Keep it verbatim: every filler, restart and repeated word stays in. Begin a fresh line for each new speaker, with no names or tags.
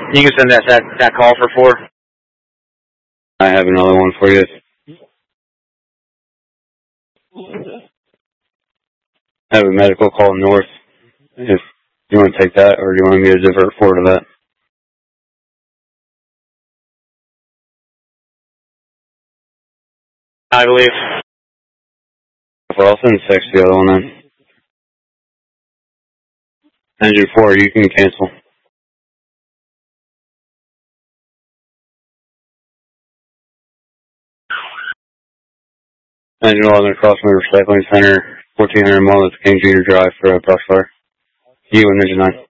You can send that, that, that call for four.
I have another one for you. I have a medical call north. If you want to take that, or do you want me to divert four to that?
I believe.
Well, I'll send six the other one then. Engine four, you can cancel. Engine eleven across from the recycling center, fourteen hundred Monmouth King Junior Drive for a brush fire. You and Engine nine.